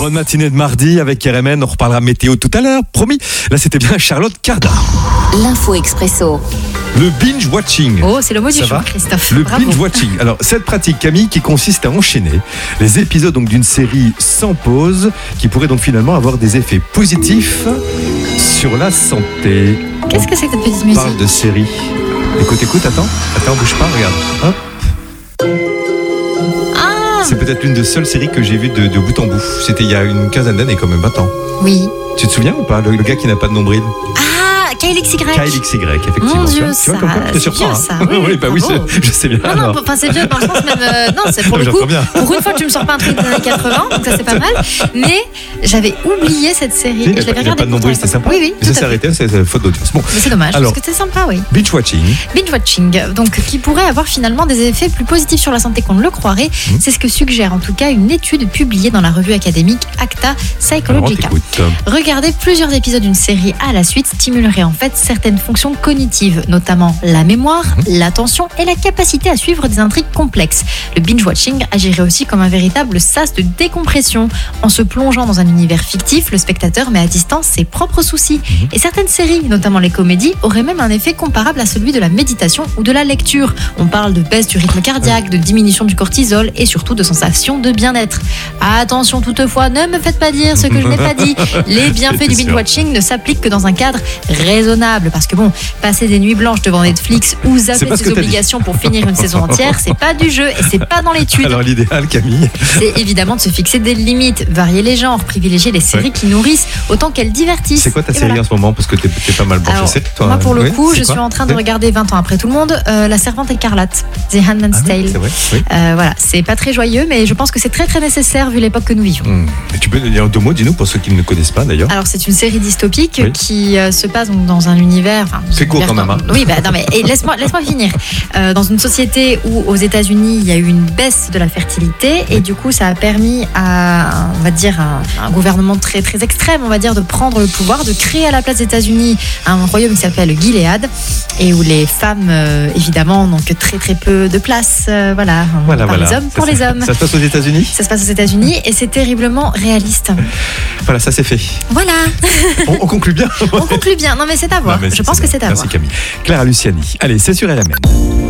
Bonne matinée de mardi avec RMN, on reparlera météo tout à l'heure, promis. Là c'était bien Charlotte Cardin. L'info expresso. Le binge watching. Oh, c'est le mot du Ça jour, va Christophe. Le Bravo. binge watching. Alors cette pratique, Camille, qui consiste à enchaîner les épisodes donc d'une série sans pause, qui pourrait donc finalement avoir des effets positifs sur la santé. Qu'est-ce que c'est que cette petite On musique? parle de série. Écoute, attends, bouge pas, regarde. Hop. Ah, C'est peut-être l'une des seules séries que j'ai vues de bout en bout. C'était il y a une quinzaine d'années quand même, attends. oui. Tu te souviens ou pas, le gars qui n'a pas de nombril? Ah, KLXY. KLXY, effectivement. Mon tu Dieu, vois, ça, comme quoi, je te c'est surprends. vieux, Hein. ça, oui, oui, bah oui, bravo. je sais bien. Non, alors. enfin c'est vieux dans le sens même. Non, c'est pour le coup. J'entends bien. Pour une fois, tu me sors pas un truc des années 80, donc ça c'est pas mal. Mais j'avais oublié cette série. Il Et je l'avais n'y a pas regardée de nombril, c'était sympa. Oui, oui. Mais ça s'est arrêté, c'est faute d'audience. Bon, Mais c'est dommage, Alors. parce que c'est sympa, oui. binge watching. Binge watching, donc qui pourrait avoir finalement des effets plus positifs sur la santé qu'on ne le croirait. C'est ce que suggère en tout cas une étude publiée dans la revue académique Acta Alors, on Psychologica. t'écoute. Regarder plusieurs épisodes d'une série à la suite stimulerait en fait certaines fonctions cognitives, notamment la mémoire, l'attention et la capacité à suivre des intrigues complexes. Le binge-watching agirait aussi comme un véritable sas de décompression. En se plongeant dans un univers fictif, le spectateur met à distance ses propres soucis. Et certaines séries, notamment les comédies, auraient même un effet comparable à celui de la méditation ou de la lecture. On parle de baisse du rythme cardiaque, de diminution du cortisol et surtout de sensation de bien-être. Attention toutefois, ne me faites pas dire ce que je n'ai pas dit. Les bienfaits du C'était sûr. binge-watching ne s'appliquent que dans un cadre raisonnable. Parce que bon, passer des nuits blanches devant Netflix ou C'est zapper pas ce ses que t'as dit. obligations pour finir une saison entière, c'est pas du jeu et c'est pas dans l'étude. Alors, l'idéal, Camille. C'est évidemment de se fixer des limites, varier les genres, privilégier les séries qui nourrissent autant qu'elles divertissent. C'est quoi ta Et série voilà. en ce moment? Parce que t'es pas mal branché. Alors, C'est toi, moi, pour le oui, coup, c'est je quoi suis en train de Oui. regarder 20 ans après tout le monde, La Servante écarlate, The Handmaid's Ah oui, Tale. c'est vrai, oui. Voilà, c'est pas très joyeux, mais je pense que c'est très très nécessaire vu l'époque que nous vivons. Et tu peux dire deux mots, dis-nous, pour ceux qui ne connaissent pas d'ailleurs. Alors c'est une série dystopique Oui. qui se passe donc dans un univers. C'est court quand même, hein. Oui, bah non mais et laisse-moi finir. Dans une société où aux États-Unis il y a eu une baisse de la fertilité et du coup ça a permis à on va dire un gouvernement très très extrême on va dire de prendre le pouvoir, de créer à la place des États-Unis un royaume qui s'appelle Gilead et où les femmes évidemment n'ont que très très peu de place. Voilà. Par les hommes pour les hommes. Ça se passe aux États-Unis. Ça se passe aux États-Unis et c'est terriblement réaliste. Voilà, ça c'est fait. Voilà. On conclut bien. On conclut bien. Non mais c'est à voir. Non, mais Je pense que c'est à voir. Merci Camille. Clara Luciani. Allez, c'est sur RMN.